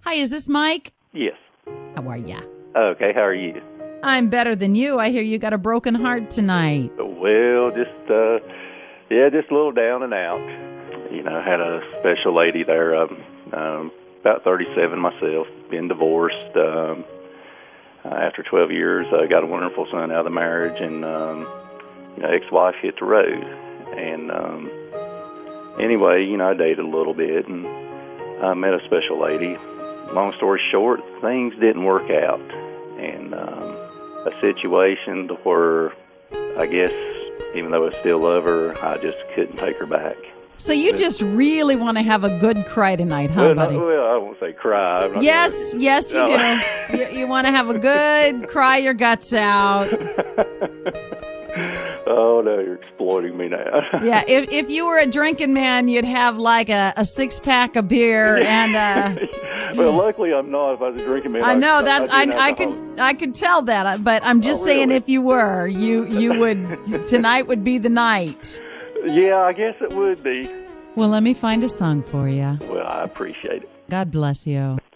Hi, is this Mike? Yes. How are ya? Okay, how are you? I'm better than you. I hear you got a broken heart tonight. Well, just a little down and out. You know, had a special lady there, about 37 myself, been divorced. After 12 years, I got a wonderful son out of the marriage, and, ex-wife hit the road. And anyway, I dated a little bit, and I met a special lady. Long story short, things didn't work out. And a situation to where, I guess, even though I still love her, I just couldn't take her back. So you just really want to have a good cry tonight, huh, buddy? I won't say cry. Yes, you do. You want to have a good cry your guts out. Oh, no, you're exploiting me now. Yeah, if you were a drinking man, you'd have like a 6-pack of beer and... Well, luckily I'm not. If I was a drinking man, I know I could tell that, but I'm just saying, if you were, you would. Tonight would be the night. Yeah, I guess it would be. Well, let me find a song for you. Well, I appreciate it. God bless you.